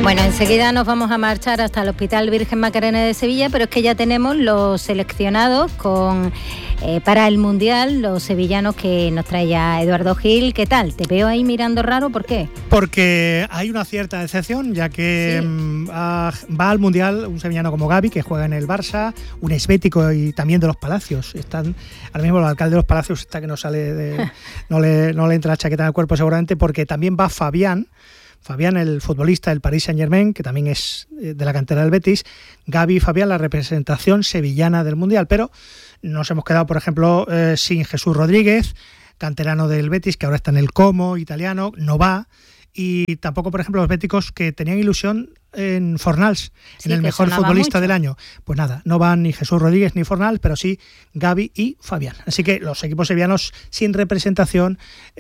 Bueno, enseguida nos vamos a marchar hasta el Hospital Virgen Macarena de Sevilla, pero es que ya tenemos los seleccionados para el Mundial, los sevillanos que nos trae ya Eduardo Gil. ¿Qué tal? Te veo ahí mirando raro, ¿por qué? Porque hay una cierta decepción, ya que va al Mundial un sevillano como Gavi, que juega en el Barça, un esbético y también de Los Palacios. Ahora mismo el alcalde de Los Palacios está que no sale no le entra la chaqueta en el cuerpo seguramente, porque también va Fabián, el futbolista del Paris Saint-Germain, que también es de la cantera del Betis. Gavi y Fabián, la representación sevillana del Mundial, pero nos hemos quedado, por ejemplo, sin Jesús Rodríguez, canterano del Betis, que ahora está en el Como italiano, no va, y tampoco, por ejemplo, los béticos que tenían ilusión en Fornals, en el mejor futbolista del año. Pues nada, no van ni Jesús Rodríguez ni Fornals, pero sí Gavi y Fabián. Así que los equipos sevillanos sin representación,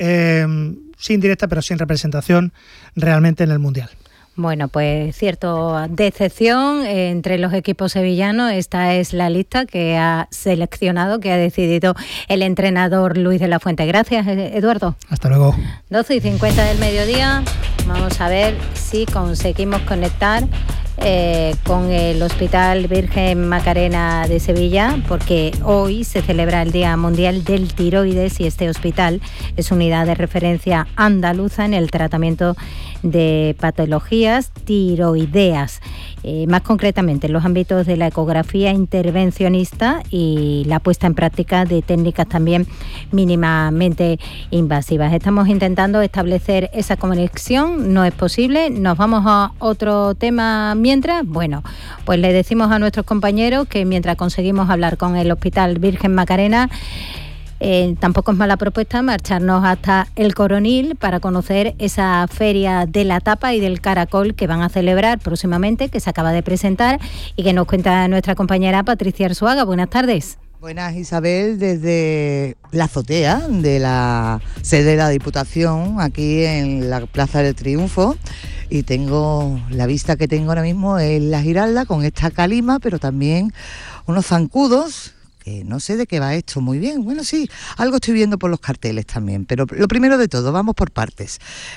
sin directa, pero sin representación realmente en el Mundial. Bueno, pues cierto, decepción entre los equipos sevillanos. Esta es la lista que ha seleccionado, que ha decidido el entrenador Luis de la Fuente. Gracias, Eduardo. Hasta luego. 12:50 del mediodía. Vamos a ver si conseguimos conectar con el Hospital Virgen Macarena de Sevilla, porque hoy se celebra el Día Mundial del Tiroides y este hospital es unidad de referencia andaluza en el tratamiento de patologías tiroideas, más concretamente en los ámbitos de la ecografía intervencionista y la puesta en práctica de técnicas también mínimamente invasivas. Estamos intentando establecer esa conexión, no es posible. Nos vamos a otro tema mientras. Bueno, pues le decimos a nuestros compañeros que mientras conseguimos hablar con el Hospital Virgen Macarena, tampoco es mala propuesta marcharnos hasta el Coronil para conocer esa feria de la tapa y del caracol que van a celebrar próximamente, que se acaba de presentar y que nos cuenta nuestra compañera Patricia Arzuaga. Buenas tardes. Buenas, Isabel, desde la azotea de la sede de la Diputación, aquí en la Plaza del Triunfo, y la vista que tengo ahora mismo es la Giralda con esta calima, pero también unos zancudos, que no sé de qué va esto muy bien. Bueno, sí, algo estoy viendo por los carteles también, pero lo primero de todo, vamos por partes.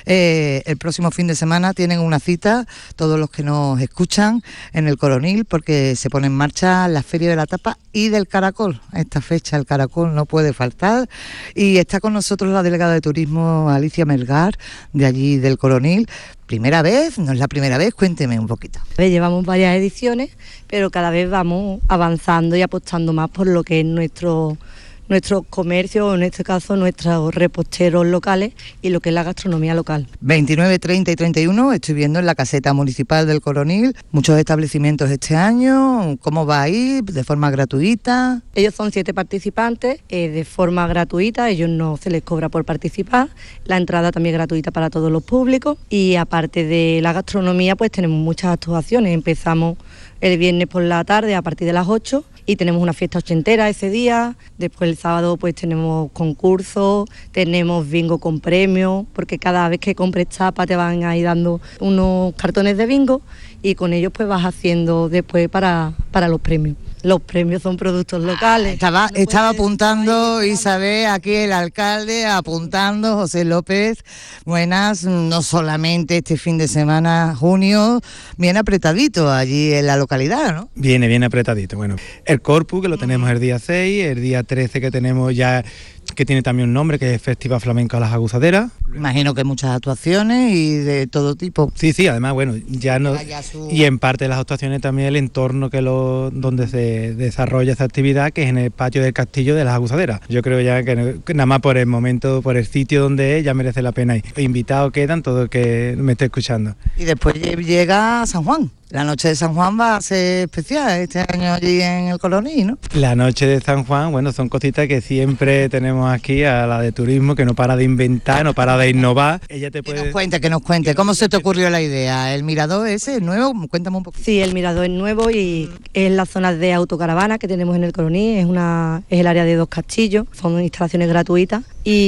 El próximo fin de semana tienen una cita, todos los que nos escuchan, en el Coronil, porque se pone en marcha la Feria de la Tapa y del Caracol. A esta fecha el Caracol no puede faltar, y está con nosotros la delegada de Turismo, Alicia Melgar, de allí del Coronil. ¿Primera vez? ¿No es la primera vez? Cuénteme un poquito. Llevamos varias ediciones, pero cada vez vamos avanzando y apostando más por lo que es nuestro comercio, o en este caso nuestros reposteros locales y lo que es la gastronomía local. 29, 30 y 31 estoy viendo en la caseta municipal del Coronil muchos establecimientos este año. ¿Cómo va a ir? ¿De forma gratuita? Ellos son 7 participantes, de forma gratuita, ellos no se les cobra por participar, la entrada también es gratuita para todos los públicos, y aparte de la gastronomía pues tenemos muchas actuaciones. Empezamos el viernes por la tarde a partir de las 8 y tenemos una fiesta ochentera ese día. Después el sábado pues tenemos concursos, tenemos bingo con premios, porque cada vez que compres tapa te van a ir dando unos cartones de bingo y con ellos pues vas haciendo después para los premios. Los premios son productos locales. Estaba apuntando, Isabel, aquí el alcalde apuntando, José López. Buenas, no solamente este fin de semana, junio, bien apretadito allí en la localidad, ¿no? Viene bien apretadito. Bueno, el Corpus, que lo tenemos el día 6, el día 13 que tenemos ya, que tiene también un nombre, que es Festival Flamenco a las Aguzaderas. Imagino que muchas actuaciones y de todo tipo. Sí, además, bueno, ya no. Y en parte de las actuaciones también el entorno donde se desarrolla esa actividad, que es en el patio del Castillo de las Aguzaderas. Yo creo ya que nada más por el momento, por el sitio donde es, ya merece la pena ir. Invitados quedan todo el que me esté escuchando. Y después llega San Juan. La noche de San Juan va a ser especial este año allí en el Coronil, ¿no? La noche de San Juan, bueno, son cositas que siempre tenemos aquí a la de turismo, que no para de inventar, no para de innovar. Ella te puede... Que nos cuente, ¿cómo se te ocurrió la idea? ¿El mirador ese es nuevo? Cuéntame un poquito. Sí, el mirador es nuevo y es la zona de autocaravana que tenemos en el Coronil, es el área de 2 castillos, son instalaciones gratuitas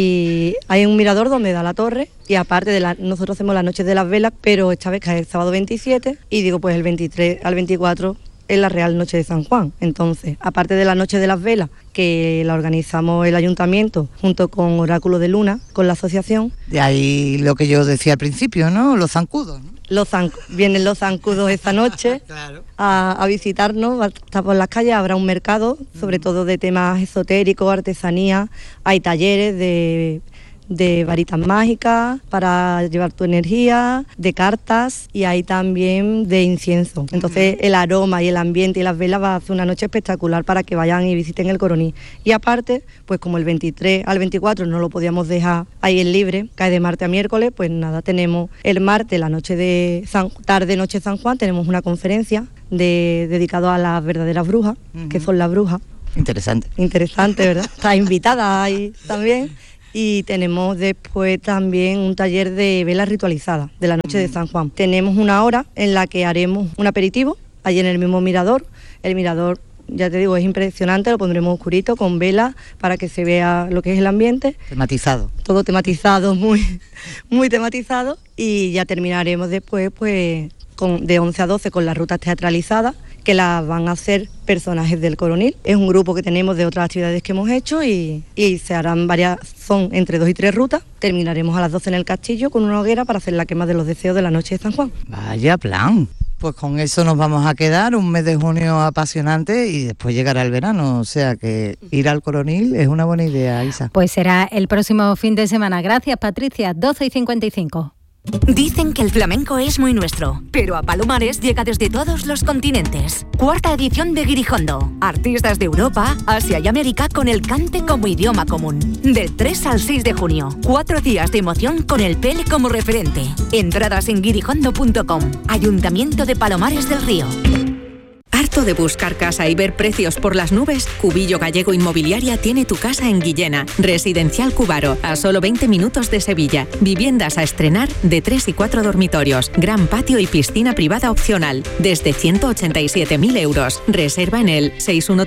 y hay un mirador donde da la torre. Y aparte nosotros hacemos las noches de las velas, pero esta vez cae el sábado 27 y digo pues el 23 al 24 es la Real Noche de San Juan. Entonces, aparte de la Noche de las Velas, que la organizamos el Ayuntamiento junto con Oráculo de Luna, con la asociación. De ahí lo que yo decía al principio, ¿no? Los zancudos, ¿no? Vienen los zancudos esta noche claro. a visitarnos, a estar por las calles, habrá un mercado, sobre todo de temas esotéricos, artesanía, hay talleres de varitas mágicas para llevar tu energía, de cartas y hay también de incienso. Entonces el aroma y el ambiente y las velas va a hacer una noche espectacular para que vayan y visiten el Coronil. Y aparte, pues como el 23 al 24 no lo podíamos dejar ahí en libre, cae de martes a miércoles, pues nada, tenemos el martes, la noche de tarde-noche San Juan, tenemos una conferencia dedicada a las verdaderas brujas, que son las brujas. Interesante, ¿verdad? Está invitada ahí también. Y tenemos después también un taller de velas ritualizadas de la noche de San Juan. Tenemos una hora en la que haremos un aperitivo allí en el mismo mirador. El mirador, ya te digo, es impresionante, lo pondremos oscurito con velas para que se vea lo que es el ambiente. Tematizado. Todo tematizado, muy, muy tematizado. Y ya terminaremos después pues de 11 a 12 con las rutas teatralizadas, que las van a hacer personajes del Coronil. Es un grupo que tenemos de otras actividades que hemos hecho y se harán son entre 2 y 3 rutas. Terminaremos a las 12 en el castillo con una hoguera para hacer la quema de los deseos de la noche de San Juan. Vaya plan. Pues con eso nos vamos a quedar, un mes de junio apasionante y después llegará el verano, o sea que ir al Coronil es una buena idea, Isa. Pues será el próximo fin de semana. Gracias, Patricia, 12:55. Dicen que el flamenco es muy nuestro, pero a Palomares llega desde todos los continentes. 4ª edición de Guirijondo. Artistas de Europa, Asia y América con el cante como idioma común. Del 3 al 6 de junio. 4 días de emoción con el Pele como referente. Entradas en guirijondo.com. Ayuntamiento de Palomares del Río. ¿Harto de buscar casa y ver precios por las nubes? Cubillo Gallego Inmobiliaria tiene tu casa en Guillena. Residencial Cubaro, a solo 20 minutos de Sevilla. Viviendas a estrenar de 3 y 4 dormitorios. Gran patio y piscina privada opcional. Desde 187.000 euros. Reserva en el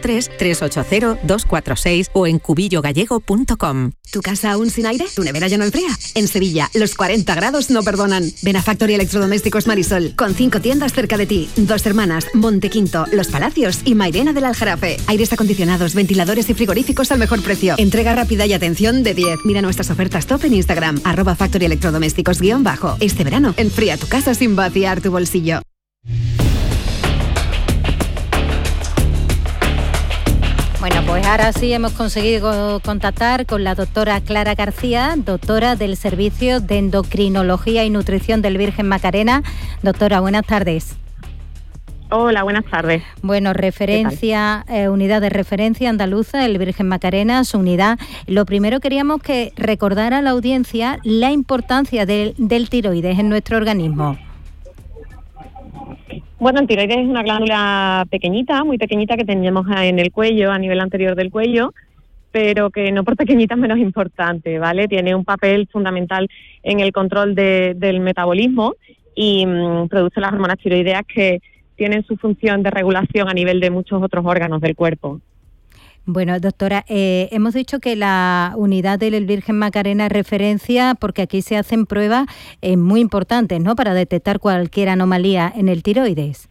613-380-246 o en cubillogallego.com. ¿Tu casa aún sin aire? ¿Tu nevera ya no enfría? En Sevilla, los 40 grados no perdonan. Ven a Factory Electrodomésticos Marisol, con 5 tiendas cerca de ti. Dos Hermanas, Montequinto, Los Palacios y Mairena del Aljarafe. Aires acondicionados, ventiladores y frigoríficos al mejor precio. Entrega rápida y atención de 10. Mira nuestras ofertas top en Instagram, @Factory Electrodomésticos _. Este verano, enfría tu casa sin vaciar tu bolsillo. Bueno, pues ahora sí hemos conseguido contactar con la doctora Clara García, doctora del Servicio de Endocrinología y Nutrición del Virgen Macarena. Doctora, buenas tardes. Hola, buenas tardes. Bueno, unidad de referencia andaluza, el Virgen Macarena, su unidad. Lo primero queríamos que recordara a la audiencia la importancia del tiroides en nuestro organismo. Bueno, el tiroides es una glándula pequeñita, muy pequeñita, que tenemos en el cuello, a nivel anterior del cuello, pero que no por pequeñita es menos importante, ¿vale? Tiene un papel fundamental en el control del metabolismo y produce las hormonas tiroideas que tienen su función de regulación a nivel de muchos otros órganos del cuerpo. Bueno, doctora, hemos dicho que la unidad del Virgen Macarena es referencia porque aquí se hacen pruebas muy importantes, ¿no?, para detectar cualquier anomalía en el tiroides.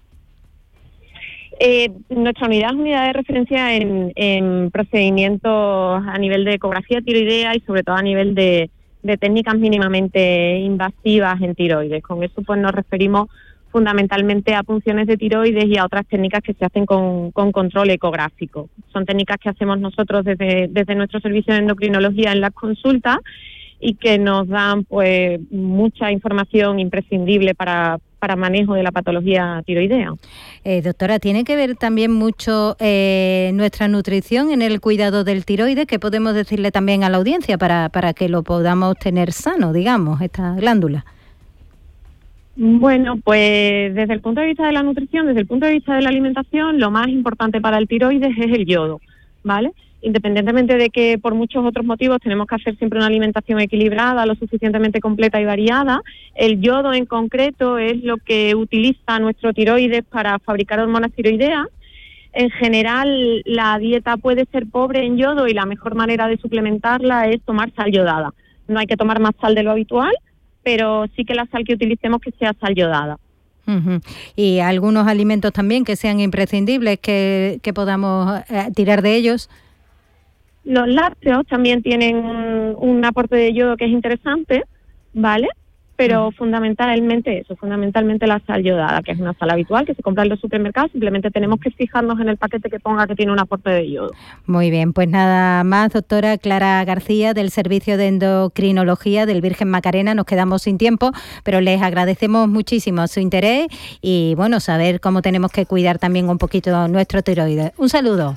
Nuestra unidad es unidad de referencia en procedimientos a nivel de ecografía tiroidea y sobre todo a nivel de técnicas mínimamente invasivas en tiroides. Con eso pues nos referimos fundamentalmente a punciones de tiroides y a otras técnicas que se hacen con control ecográfico. Son técnicas que hacemos nosotros desde nuestro servicio de endocrinología en las consultas y que nos dan pues mucha información imprescindible para manejo de la patología tiroidea. Doctora, ¿tiene que ver también mucho nuestra nutrición en el cuidado del tiroides? ¿Qué podemos decirle también a la audiencia para que lo podamos tener sano, digamos, esta glándula? Bueno, pues desde el punto de vista de la nutrición, desde el punto de vista de la alimentación, lo más importante para el tiroides es el yodo, ¿vale? Independientemente de que por muchos otros motivos tenemos que hacer siempre una alimentación equilibrada, lo suficientemente completa y variada, el yodo en concreto es lo que utiliza nuestro tiroides para fabricar hormonas tiroideas. En general, la dieta puede ser pobre en yodo y la mejor manera de suplementarla es tomar sal yodada. No hay que tomar más sal de lo habitual, pero sí que la sal que utilicemos que sea sal yodada. Uh-huh. Y algunos alimentos también que sean imprescindibles, que podamos tirar de ellos. Los lácteos también tienen un aporte de yodo que es interesante, ¿vale? pero fundamentalmente la sal yodada, que es una sal habitual que se compra en los supermercados, simplemente tenemos que fijarnos en el paquete que ponga que tiene un aporte de yodo. Muy bien, pues nada más, doctora Clara García, del Servicio de Endocrinología del Virgen Macarena. Nos quedamos sin tiempo, pero les agradecemos muchísimo su interés y, bueno, saber cómo tenemos que cuidar también un poquito nuestro tiroides. Un saludo.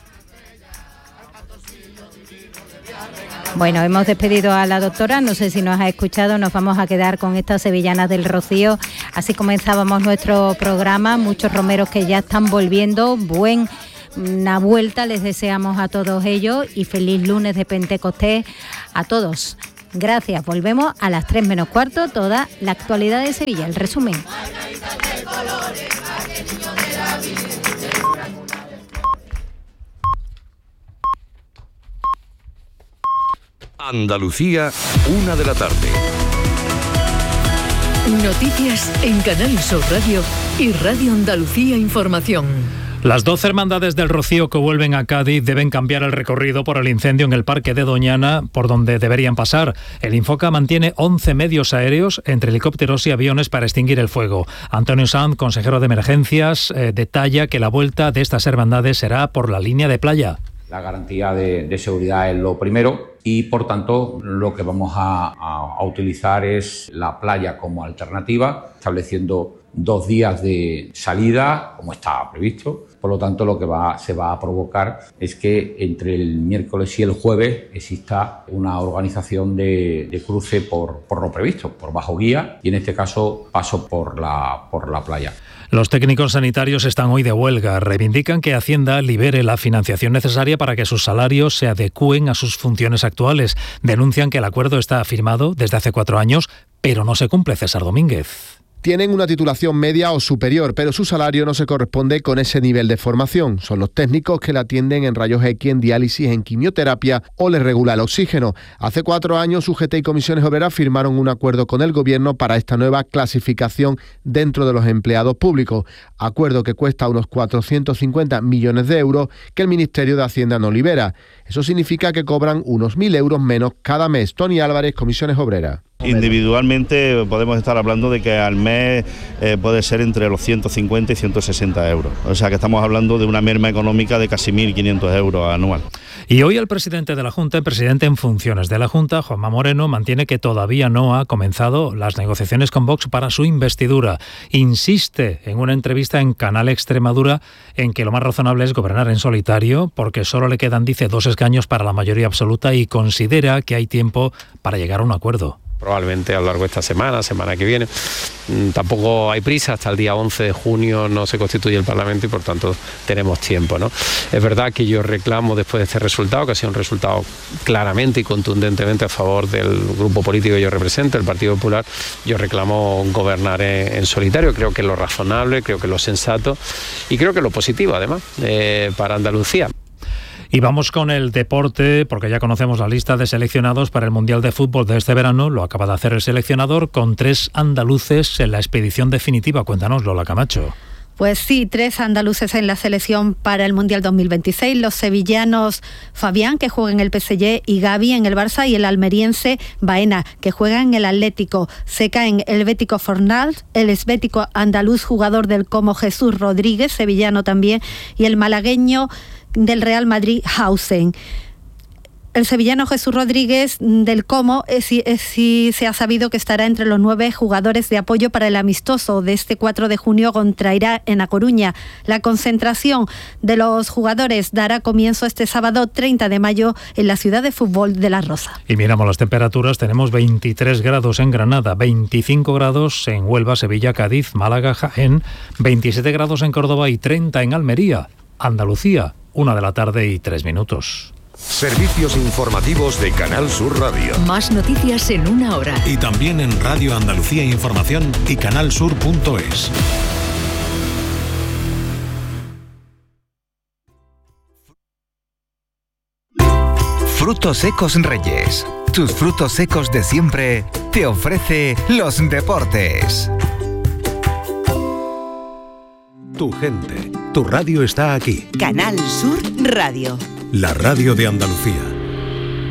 Bueno, hemos despedido a la doctora, no sé si nos ha escuchado, nos vamos a quedar con estas sevillanas del Rocío. Así comenzábamos nuestro programa, muchos romeros que ya están volviendo, buena vuelta les deseamos a todos ellos y feliz lunes de Pentecostés a todos. Gracias, volvemos a las 3 menos cuarto, toda la actualidad de Sevilla, el resumen. Andalucía, 1 de la tarde. Noticias en Canal Sur Radio y Radio Andalucía Información. Las 12 hermandades del Rocío que vuelven a Cádiz deben cambiar el recorrido por el incendio en el Parque de Doñana, por donde deberían pasar. El Infoca mantiene 11 medios aéreos, entre helicópteros y aviones, para extinguir el fuego. Antonio Sanz, consejero de Emergencias, detalla que la vuelta de estas hermandades será por la línea de playa. La garantía de seguridad es lo primero y, por tanto, lo que vamos a utilizar es la playa como alternativa, estableciendo 2 días de salida, como está previsto. Por lo tanto, lo que se va a provocar es que entre el miércoles y el jueves exista una organización de cruce por lo previsto, por bajo guía, y en este caso paso por la playa. Los técnicos sanitarios están hoy de huelga. Reivindican que Hacienda libere la financiación necesaria para que sus salarios se adecúen a sus funciones actuales. Denuncian que el acuerdo está firmado desde hace 4 años, pero no se cumple. César Domínguez. Tienen una titulación media o superior, pero su salario no se corresponde con ese nivel de formación. Son los técnicos que le atienden en rayos X, en diálisis, en quimioterapia o le regula el oxígeno. Hace 4 años, UGT y Comisiones Obreras firmaron un acuerdo con el Gobierno para esta nueva clasificación dentro de los empleados públicos. Acuerdo que cuesta unos 450 millones de euros que el Ministerio de Hacienda no libera. Eso significa que cobran unos 1.000 euros menos cada mes. Tony Álvarez, Comisiones Obreras. Individualmente podemos estar hablando de que al mes puede ser entre los 150 y 160 euros. O sea que estamos hablando de una merma económica de casi 1.500 euros anual. Y hoy el presidente de la Junta, el presidente en funciones de la Junta, Juanma Moreno, mantiene que todavía no ha comenzado las negociaciones con Vox para su investidura. Insiste en una entrevista en Canal Extremadura en que lo más razonable es gobernar en solitario porque solo le quedan, dice, 2 escaños para la mayoría absoluta y considera que hay tiempo para llegar a un acuerdo. Probablemente a lo largo de esta semana que viene. Tampoco hay prisa, hasta el día 11 de junio no se constituye el Parlamento y por tanto tenemos tiempo, ¿no? Es verdad que yo reclamo después de este resultado, que ha sido un resultado claramente y contundentemente a favor del grupo político que yo represento, el Partido Popular, yo reclamo gobernar en solitario. Creo que es lo razonable, creo que es lo sensato y creo que es lo positivo además para Andalucía. Y vamos con el deporte, porque ya conocemos la lista de seleccionados para el Mundial de Fútbol de este verano. Lo acaba de hacer el seleccionador con 3 andaluces en la expedición definitiva. Cuéntanos, Lola Camacho. Pues sí, 3 andaluces en la selección para el Mundial 2026. Los sevillanos Fabián, que juega en el PSG, y Gavi en el Barça, y el almeriense Baena, que juega en el Atlético. Seca en el Bético Fornal, el esbético andaluz jugador del Como Jesús Rodríguez, sevillano también, y el malagueño del Real Madrid, Hausen. El sevillano Jesús Rodríguez del Como sí se ha sabido que estará entre los 9 jugadores de apoyo para el amistoso de este 4 de junio contra Irak en A Coruña. La concentración de los jugadores dará comienzo este sábado 30 de mayo en la ciudad de fútbol de La Rosa. Y miramos las temperaturas, tenemos 23 grados en Granada, 25 grados en Huelva, Sevilla, Cádiz, Málaga, Jaén, 27 grados en Córdoba y 30 en Almería. Andalucía, 1 de la tarde y 3 minutos. Servicios informativos de Canal Sur Radio. Más noticias en 1 hora. Y también en Radio Andalucía Información y canalsur.es. Frutos Secos Reyes. Tus frutos secos de siempre te ofrece los deportes. Tu gente, tu radio está aquí. Canal Sur Radio. La radio de Andalucía.